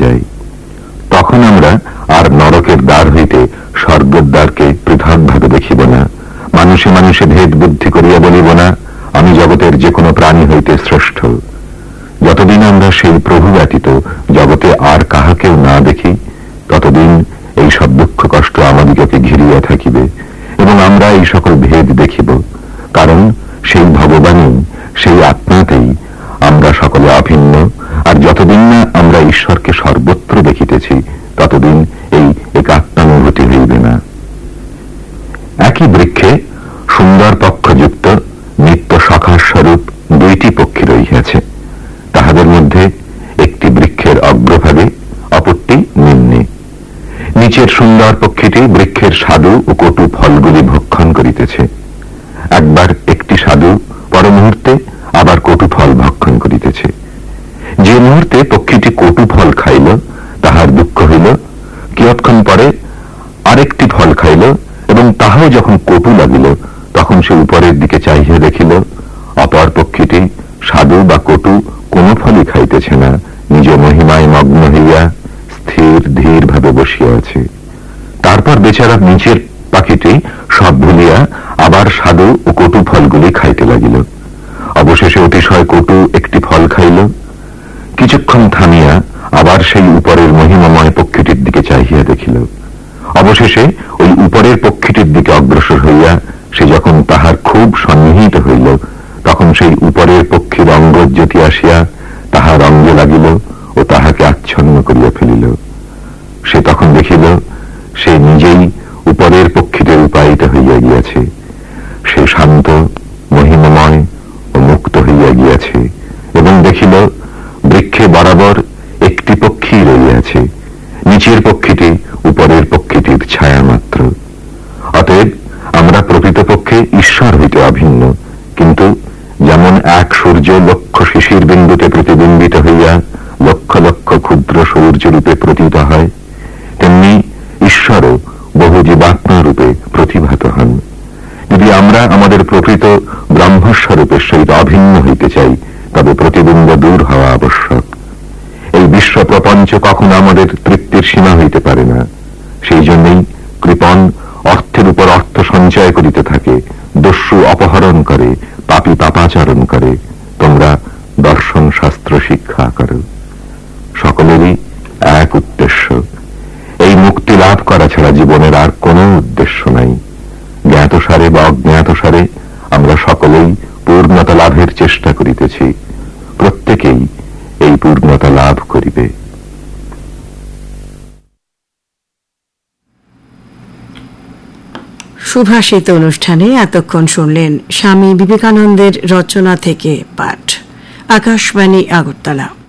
যায়। তখন আমরা আর নরকের দ্বার হইতে স্বর্গের দ্বারকে পৃথকভাবে দেখিব না। মানুষে মানুষে ভেদ বুদ্ধি করিয়া বলিব না, আমি জগতের যে কোনো প্রাণী হইতে শ্রেষ্ঠ। যতদিন আমরা সেই প্রভু ব্যতীত জগতে আর কাহাকেও না দেখি, ততদিন এই সব দুঃখ কষ্ট আমাদিগকে ঘিরিয়া থাকিবে এবং আমরা এই সকল ভেদ দেখিব। কারণ সেই ভগবানই, সেই আত্মাতেই আমরা সকলে অভিন্ন। আর যতদিন না আমরা ঈশ্বরকে সর্বত্র দেখিতেছি, ততদিন এই একাত্মানুভূতি হইবে না। একই বৃক্ষে সুন্দর পক্ষযুক্ত নিত্য সখাস্বরূপ দুইটি পক্ষী রহিয়াছে। তাহাদের মধ্যে একটি বৃক্ষের অগ্রভাগে, অপরটি নিম্নে। নিচের সুন্দর পক্ষীটি বৃক্ষের স্বাদু ও কটু ফলগুলি ভক্ষণ করিতেছে। একবার একটি স্বাদু, পর মুহূর্তে আবার কটু ফল ভক্ষণ করিতেছে। যে মুহূর্তে পক্ষীটি কটু ফল খাইল, তাহার দুঃখ হইল। কিয়ৎক্ষণ পরে আরেকটি ফল খাইল এবং তাহাও যখন কটু লাগিল, তখন সে উপরের দিকে চাহিয়া দেখিল, অপর পক্ষীটি স্বাদু বা কটু কোন ফলই খাইতেছে না, নিজ মহিমায় মগ্ন হইয়া স্থির ধীর ভাবে বসিয়া আছে। তারপর বেচারা নিচের পাখিটি সব ভুলিয়া আবার স্বাদু ও কটু ফলগুলি খাইতে লাগিল। অবশেষে অতিশয় কটু একটি ফল খাইল। কিছুক্ষণ থামিয়া আবার সেই উপরের মহিমাময় পক্ষীটির দিকে চাহিয়া দেখিল। অবশেষে ওই উপরের পক্ষীটির দিকে অগ্রসর হইয়া সে যখন তাহার খুব সন্নিহিত হইল, তখন সেই উপরের পক্ষীর অঙ্গজ্যোতি আসিয়া তাহার অঙ্গে লাগিল ও তাহাকে আচ্ছন্ন করিয়া ফেলিল। সে তখন দেখিল সে নিজেই উপরের পক্ষীতে রূপায়িত হইয়া গিয়াছে। সে শান্ত, মহিমাময় ও মুক্ত হইয়া গিয়াছে এবং দেখিল বৃক্ষে বরাবর একটি পক্ষী রইয়াছে। নিচের পক্ষীটি উপরের পক্ষীটির ছায়া মাত্র। অতএব আমরা প্রকৃতপক্ষে ঈশ্বর হইতে অভিন্ন, কিন্তু যেমন এক সূর্য লক্ষ শিশির বিন্দুতে প্রতিবিম্বিত হইয়া লক্ষ লক্ষ ক্ষুদ্র সূর্য রূপে প্রতীত হয়, তেমনি ঈশ্বরও বহু জীবাত্মা রূপে প্রতিভাত হন। যদি আমরা আমাদের প্রকৃত ব্রহ্মস্বরূপের সহিত অভিন্ন হইতে চাই, তবে প্রতিবিম্ব দূর হওয়া আবশ্যক। এই বিশ্ব প্রপঞ্চ কখনো আমাদের তৃপ্তির সীমা হইতে পারে না। সেই জন্যই কৃপণ অর্থের উপর অর্থ সঞ্চয় করিতে থাকে, দস্যু অপহরণ করে, পাপী পাপাচরণ করে। তোমরা দর্শন শাস্ত্র শিক্ষা করো। সকলেরই এক উদ্দেশ্য, এই মুক্তি লাভ করা ছাড়া জীবনের আর কোনো উদ্দেশ্য নাই। জ্ঞাতসারে বা অজ্ঞাতসারে আমরা সকলেই পূর্ণতা লাভের চেষ্টা করিতেছি। প্রত্যেকেই এই পূর্ণতা লাভ করিবে। সুভাষিত অনুষ্ঠানে এতক্ষণ শুনলেন স্বামী বিবেকানন্দের রচনা থেকে পাঠ। আকাশবাণী আগরতলা।